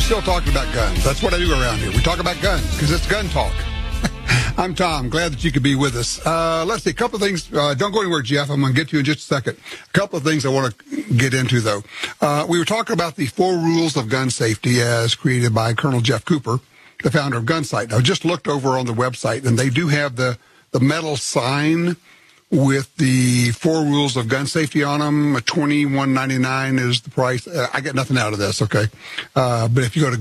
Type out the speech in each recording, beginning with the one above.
still talking about guns. That's what I do around here. We talk about guns because it's gun talk. I'm Tom. Glad that you could be with us. Let's see, a couple of things. Don't go anywhere, Jeff. I'm going to get to you in just a second. A couple of things I want to get into, though. We were talking about the 4 rules of gun safety as created by Colonel Jeff Cooper, the founder of Gunsight. I just looked over on the website, and they do have the metal sign with the 4 rules of gun safety on them. $21.99 is the price. I get nothing out of this, okay? But if you go to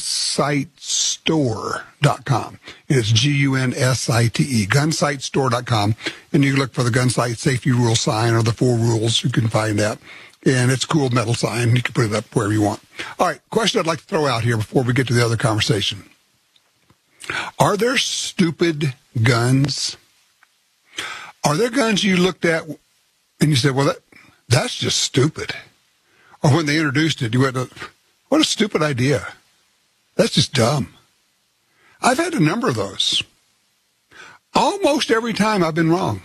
gunsightstore.com, it's Gunsite, gunsightstore.com, and you look for the Gunsight safety rule sign or the 4 rules, you can find that. And it's a cool metal sign. You can put it up wherever you want. All right, question I'd like to throw out here before we get to the other conversation. Are there stupid guns? Are there guns you looked at and you said, well, that's just stupid? Or when they introduced it, you went, what a stupid idea. That's just dumb. I've had a number of those. Almost every time I've been wrong.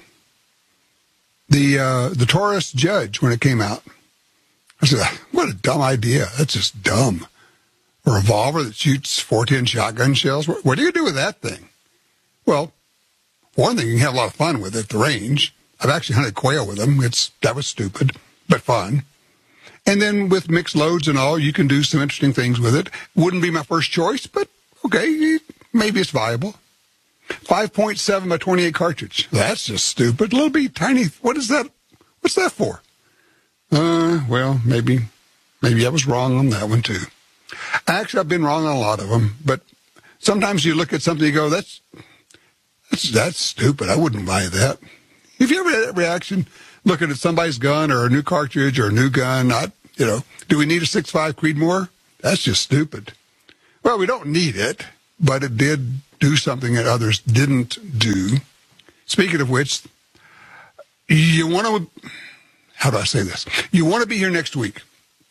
The Taurus Judge, when it came out, I said, what a dumb idea. That's just dumb. A revolver that shoots 410 shotgun shells. What do you do with that thing? Well, one thing, you can have a lot of fun with it at the range. I've actually hunted quail with them. That was stupid, but fun. And then with mixed loads and all, you can do some interesting things with it. Wouldn't be my first choice, but okay, maybe it's viable. 5.7 by 28 cartridge. That's just stupid. A little bit tiny. What is that? What's that for? Well, maybe I was wrong on that one too. Actually, I've been wrong on a lot of them, but sometimes you look at something and you go, that's stupid. I wouldn't buy that. If you ever had that reaction looking at somebody's gun or a new cartridge or a new gun, do we need a 6.5 Creedmoor? That's just stupid. Well, we don't need it, but it did do something that others didn't do. Speaking of which, you want to, how do I say this? You want to be here next week.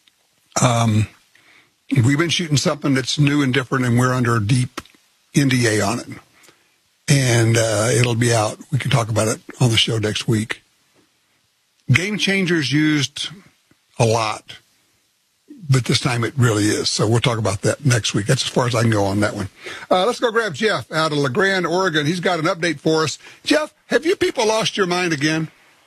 We've been shooting something that's new and different, and we're under a deep NDA on it. And it'll be out. We can talk about it on the show next week. Game Changers used a lot, but this time it really is. So we'll talk about that next week. That's as far as I can go on that one. Let's go grab Jeff out of La Grande, Oregon. He's got an update for us. Jeff, have you people lost your mind again?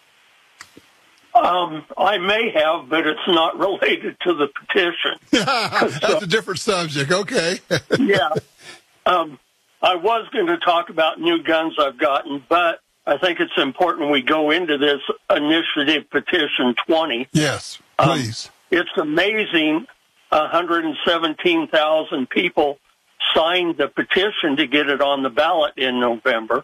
I may have, but it's not related to the petition. That's a different subject. Okay. Yeah. I was going to talk about new guns I've gotten, but I think it's important we go into this initiative petition 20. Yes, please. It's amazing 117,000 people signed the petition to get it on the ballot in November.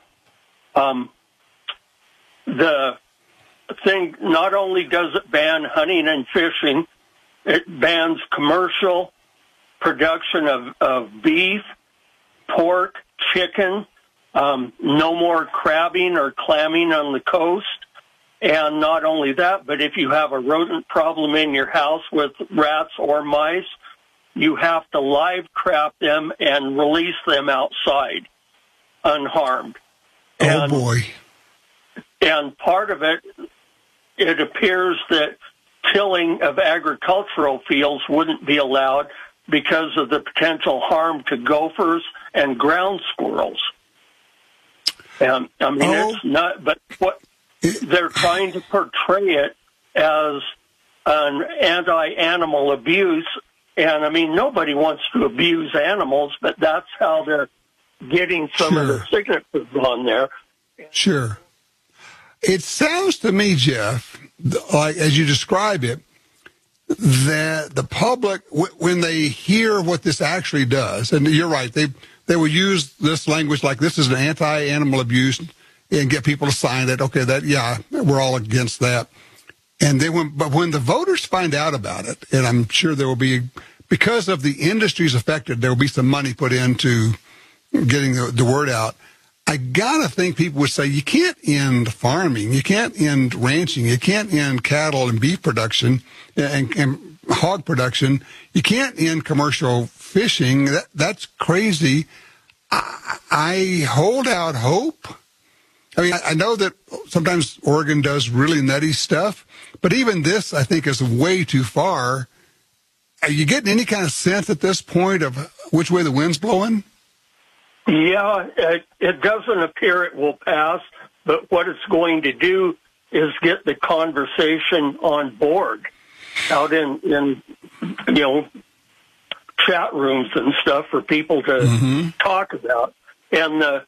The thing not only does it ban hunting and fishing, it bans commercial production of beef, pork, chicken, no more crabbing or clamming on the coast. And not only that, but if you have a rodent problem in your house with rats or mice, you have to live trap them and release them outside unharmed. Oh, boy. And part of it appears that tilling of agricultural fields wouldn't be allowed because of the potential harm to gophers and ground squirrels. And it's not, but what they're trying to portray it as an anti-animal abuse. And nobody wants to abuse animals, but that's how they're getting some of the signatures on there. Sure. It sounds to me, Jeff, like as you describe it, that the public, when they hear what this actually does, and you're right, they will use this language like this is an anti-animal abuse and get people to sign it. Okay, we're all against that. And but when the voters find out about it, and I'm sure there will be, because of the industries affected, there will be some money put into getting the word out. I gotta think people would say, you can't end farming, you can't end ranching, you can't end cattle and beef production and hog production, you can't end commercial fishing. That's crazy. I hold out hope. I know that sometimes Oregon does really nutty stuff, but even this, I think, is way too far. are you getting any kind of sense at this point of which way the wind's blowing? Yeah, it doesn't appear it will pass, but what it's going to do is get the conversation on board out in chat rooms and stuff for people to talk about. And the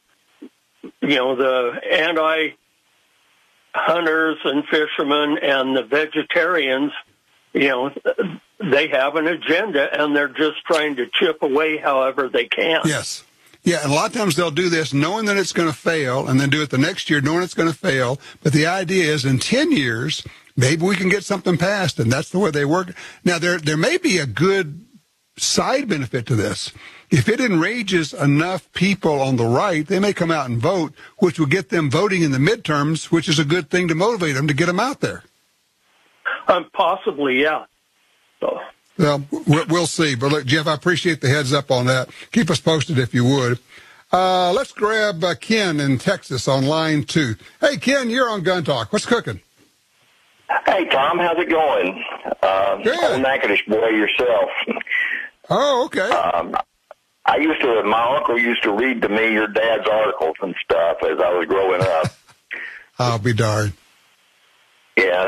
anti-hunters and fishermen and the vegetarians, they have an agenda, and they're just trying to chip away however they can. Yes. Yeah, and a lot of times they'll do this knowing that it's going to fail, and then do it the next year knowing it's going to fail. But the idea is in 10 years, maybe we can get something passed, and that's the way they work. Now, there may be a good side benefit to this. If it enrages enough people on the right, they may come out and vote, which will get them voting in the midterms, which is a good thing to motivate them to get them out there. Possibly, yeah. So. Well, we'll see. But look, Jeff, I appreciate the heads up on that. Keep us posted if you would. Let's grab Ken in Texas on line 2. Hey, Ken, you're on Gun Talk. What's cooking? Hey, Tom, how's it going? Good. Old Natchitoches boy yourself. Oh, okay. My uncle used to read to me your dad's articles and stuff as I was growing up. I'll be darned. Yes.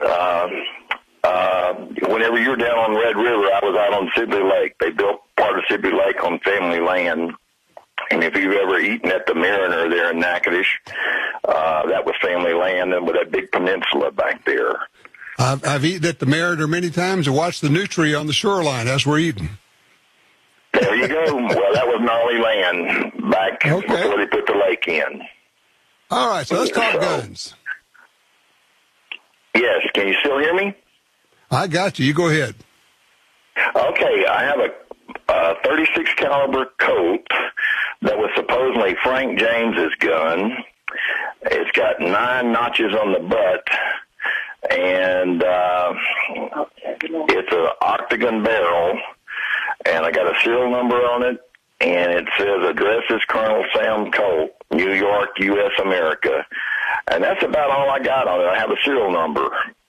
Whenever you were down on Red River, I was out on Sibley Lake. They built part of Sibley Lake on family land. And if you've ever eaten at the Mariner there in Natchitoches, that was family land, and with that big peninsula back there. I've eaten at the Mariner many times and watched the nutria on the shoreline as we're eating. There you go. Well, that was gnarly land back before they put the lake in. All right, so let's talk guns. Yes, can you still hear me? I got you. You go ahead. Okay, I have a 36 caliber Colt that was supposedly Frank James's gun. It's got 9 notches on the butt, and it's an octagon barrel, and I got a serial number on it, and it says address is Colonel Sam Colt, New York, U.S. America. And that's about all I got on it. I have a serial number,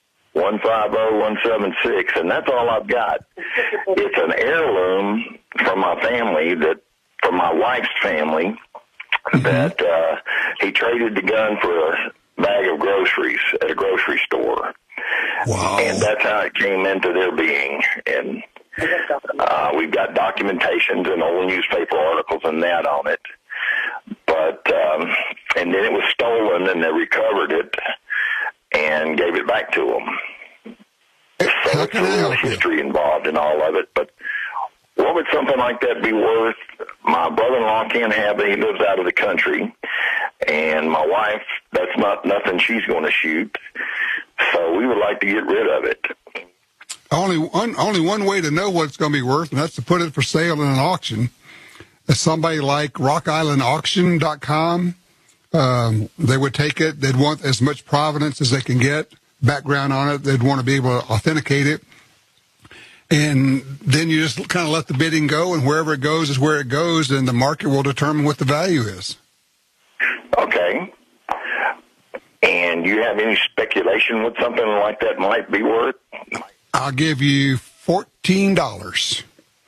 150176, and that's all I've got. It's an heirloom from my family, from my wife's family, that he traded the gun for a bag of groceries at a grocery store. Wow. And that's how it came into their being. And we've got documentations and old newspaper articles and that on it. But, and then it was stolen, and they recovered it and gave it back to them. So there's a real history involved in all of it. But what would something like that be worth? My brother-in-law can't have it. He lives out of the country. And my wife, that's not nothing she's going to shoot. So we would like to get rid of it. Only one way to know what it's going to be worth, and that's to put it for sale in an auction. Somebody like rockislandauction.com, they would take it. They'd want as much provenance as they can get, background on it. They'd want to be able to authenticate it. And then you just kind of let the bidding go, and wherever it goes is where it goes, and the market will determine what the value is. Okay. And do you have any speculation what something like that might be worth? I'll give you $14.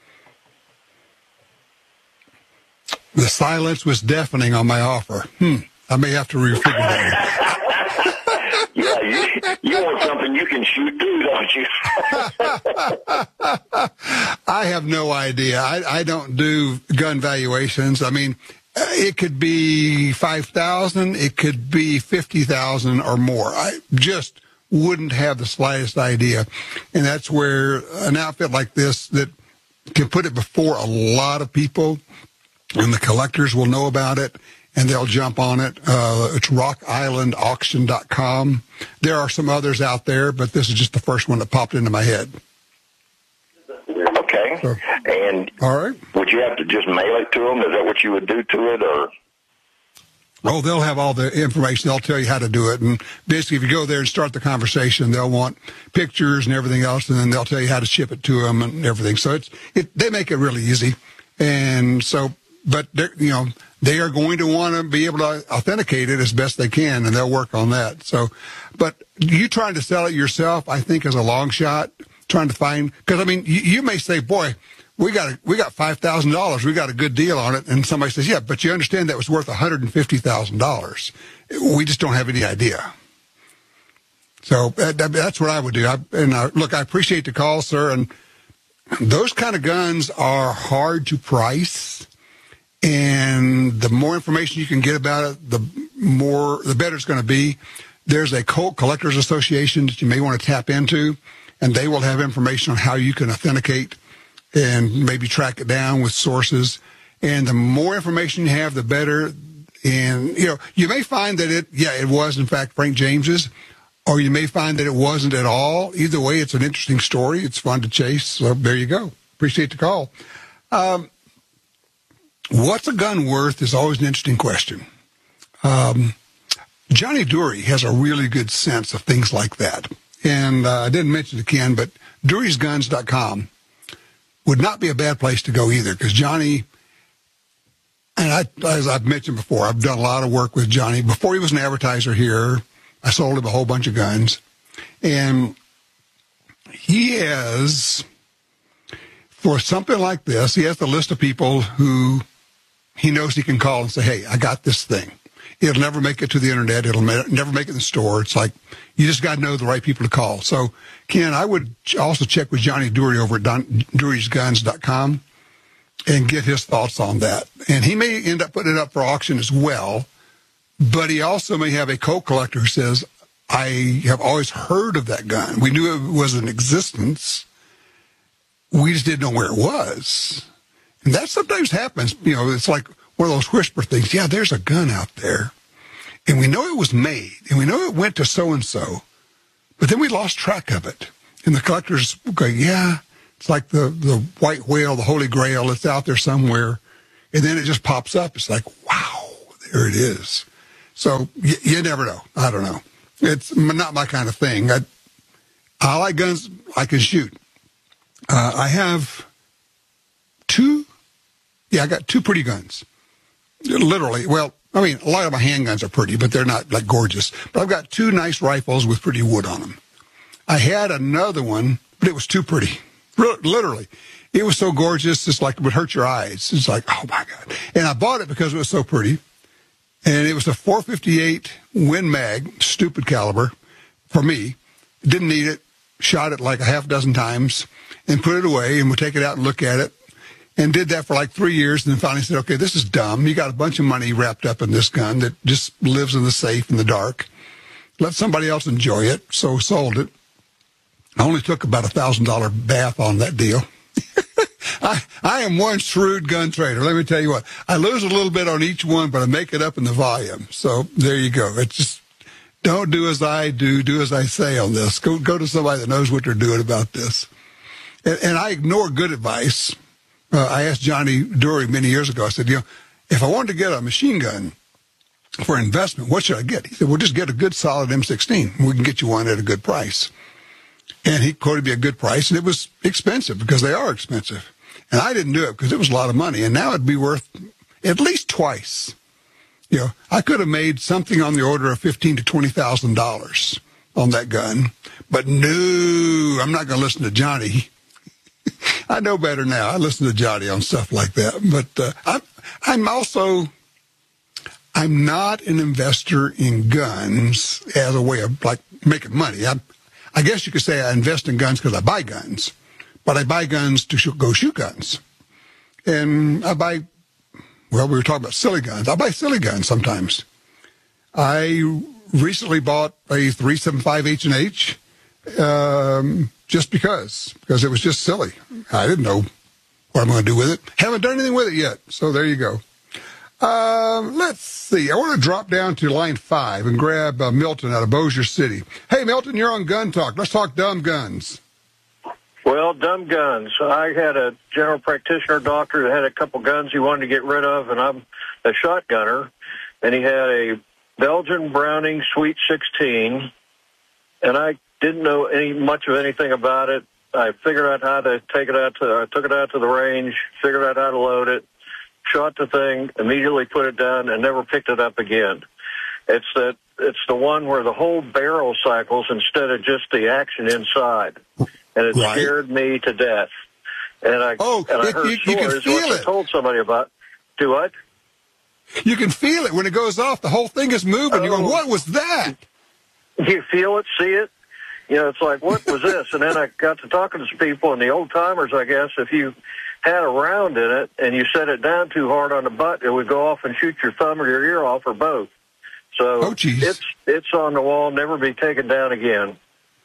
The silence was deafening on my offer. I may have to refigure that. Yeah, you want something you can shoot too, don't you? I have no idea. I don't do gun valuations. I mean, it could be $5,000, it could be $50,000 or more. I just wouldn't have the slightest idea. And that's where an outfit like this that can put it before a lot of people, and the collectors will know about it, and they'll jump on it. It's rockislandauction.com. There are some others out there, but this is just the first one that popped into my head. Okay. So, and all right. Would you have to just mail it to them? Is that what you would do to it, or? Oh, they'll have all the information. They'll tell you how to do it. And basically, if you go there and start the conversation, they'll want pictures and everything else, and then they'll tell you how to ship it to them and everything. So they make it really easy. And so, but they are going to want to be able to authenticate it as best they can, and they'll work on that. So, but you trying to sell it yourself, I think, is a long shot. trying to find, because I mean, you may say, boy, we got $5,000. We got a good deal on it. And somebody says, yeah, but you understand that was worth $150,000. We just don't have any idea. So that's what I would do. Look, I appreciate the call, sir. And those kind of guns are hard to price. And the more information you can get about it, the better it's going to be. There's a Colt Collectors Association that you may want to tap into, and they will have information on how you can authenticate and maybe track it down with sources. And the more information you have, the better. And, you may find that it was, in fact, Frank James's, or you may find that it wasn't at all. Either way, it's an interesting story. It's fun to chase. So there you go. Appreciate the call. What's a gun worth is always an interesting question. Johnny Dury has a really good sense of things like that. And I didn't mention to Ken, but DurysGuns.com would not be a bad place to go either, because Johnny, and as I've mentioned before, I've done a lot of work with Johnny. Before he was an advertiser here, I sold him a whole bunch of guns. And he has, for something like this, he has the list of people who he knows he can call and say, hey, I got this thing. It'll never make it to the internet. It'll never make it in the store. It's like, you just got to know the right people to call. So, Ken, I would also check with Johnny Dury over at DurysGuns.com and get his thoughts on that. And he may end up putting it up for auction as well, but he also may have a Colt collector who says, I have always heard of that gun. We knew it was in existence. We just didn't know where it was. And that sometimes happens. It's like one of those whisper things. Yeah, there's a gun out there. And we know it was made. And we know it went to so-and-so. But then we lost track of it. And the collectors go, yeah, it's like the white whale, the Holy Grail. It's out there somewhere. And then it just pops up. It's like, wow, there it is. So you never know. I don't know. It's not my kind of thing. I like guns I can shoot. I have I got two pretty guns. Literally. Well, I mean, a lot of my handguns are pretty, but they're not like gorgeous. But I've got two nice rifles with pretty wood on them. I had another one, but it was too pretty. Literally. It was so gorgeous, it's like it would hurt your eyes. It's like, oh my God. And I bought it because it was so pretty. And it was a .458 Win Mag, stupid caliber for me. Didn't need it. Shot it like a half dozen times and put it away and would take it out and look at it. And did that for like 3 years, and then finally said, okay, this is dumb. You got a bunch of money wrapped up in this gun that just lives in the safe in the dark. Let somebody else enjoy it. So sold it. I only took about $1,000 bath on that deal. I am one shrewd gun trader. Let me tell you what. I lose a little bit on each one, but I make it up in the volume. So there you go. It's just, don't do as I do, do as I say on this. Go to somebody that knows what they're doing about this. And I ignore good advice. I asked Johnny Dury many years ago, I said, if I wanted to get a machine gun for investment, what should I get? He said, well, just get a good solid M16. We can get you one at a good price. And he quoted me a good price, and it was expensive because they are expensive. And I didn't do it because it was a lot of money. And now it'd be worth at least twice. I could have made something on the order of $15,000 to $20,000 on that gun. But no, I'm not going to listen to Johnny. I know better now. I listen to Johnny on stuff like that. But I'm not an investor in guns as a way of like making money. I guess you could say I invest in guns because I buy guns, but I buy guns to go shoot guns. And we were talking about silly guns. I buy silly guns sometimes. I recently bought a .375 H&H, just because it was just silly. I didn't know what I'm going to do with it. Haven't done anything with it yet. So there you go. Let's see. I want to drop down to line 5 and grab Milton out of Bossier City. Hey, Milton, you're on Gun Talk. Let's talk dumb guns. Well, dumb guns. I had a general practitioner doctor that had a couple guns he wanted to get rid of, and I'm a shotgunner, and he had a Belgian Browning Sweet 16, and I didn't know much of anything about it. I figured out how to take it out I took it out to the range, figured out how to load it, shot the thing, immediately put it down, and never picked it up again. It's the one where the whole barrel cycles instead of just the action inside. and it Right. scared me to death. And I heard you can stories feel once I it. told somebody about. Do what? You can feel it when it goes off. The whole thing is moving. You go, what was that? You feel it, see it. You know, it's like, what was this? And then I got to talking to some people, and the old timers, I guess, if you had a round in it and you set it down too hard on the butt, it would go off and shoot your thumb or your ear off or both. So it's on the wall, never be taken down again.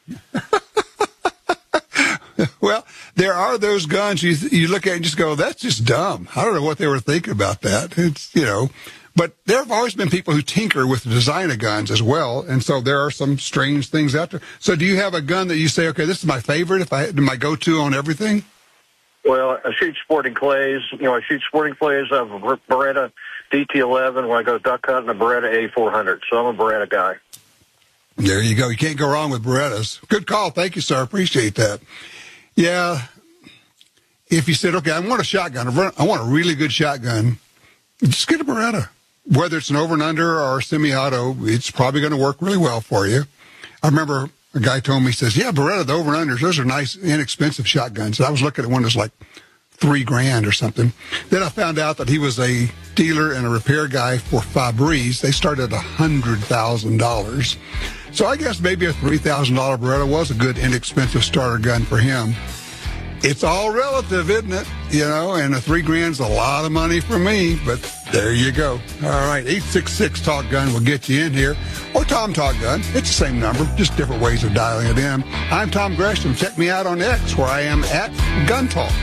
Well, there are those guns you look at and just go, that's just dumb. I don't know what they were thinking about that. It's, you know, but there have always been people who tinker with the design of guns as well. And so there are some strange things out there. So do you have a gun that you say, okay, this is my favorite, my go-to on everything? Well, I shoot sporting clays. You know, I shoot sporting clays. I have a Beretta DT11 when I go duck hunting, a Beretta A400. So I'm a Beretta guy. There you go. You can't go wrong with Berettas. Good call. Thank you, sir. Appreciate that. Yeah. If you said, okay, I want a shotgun, I want a really good shotgun, just get a Beretta. Whether it's an over and under or semi-auto, it's probably going to work really well for you. I remember a guy told me, he says, yeah, Beretta, the over and unders, those are nice, inexpensive shotguns. And I was looking at one that's like $3,000 or something. Then I found out that he was a dealer and a repair guy for Febreze. They started at $100,000. So I guess maybe a $3,000 Beretta was a good, inexpensive starter gun for him. It's all relative, isn't it? You know, and $3,000's a lot of money for me, but there you go. All right, 866-TALK-GUN will get you in here. Or Tom Talk Gun. It's the same number, just different ways of dialing it in. I'm Tom Gresham. Check me out on X, where I am at Gun Talk.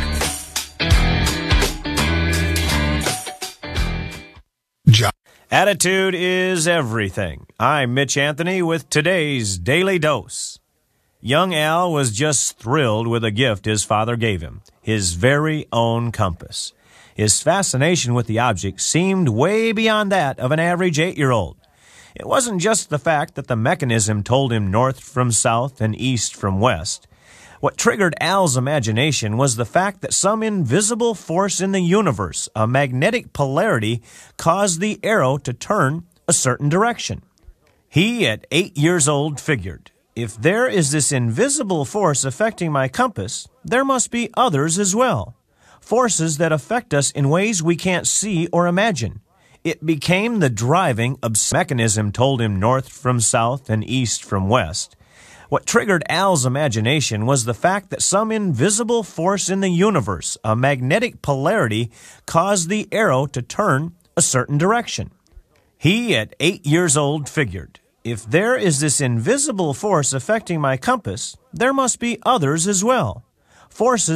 Attitude is everything. I'm Mitch Anthony with today's Daily Dose. Young Al was just thrilled with a gift his father gave him, his very own compass. His fascination with the object seemed way beyond that of an average 8-year-old. It wasn't just the fact that the mechanism told him north from south and east from west. What triggered Al's imagination was the fact that some invisible force in the universe, a magnetic polarity, caused the arrow to turn a certain direction. He, at 8 years old, figured, if there is this invisible force affecting my compass, there must be others as well. Forces that affect us in ways we can't see or imagine. It became the driving mechanism told him north from south and east from west. What triggered Al's imagination was the fact that some invisible force in the universe, a magnetic polarity, caused the arrow to turn a certain direction. He, at 8 years old, figured, if there is this invisible force affecting my compass, there must be others as well. Forces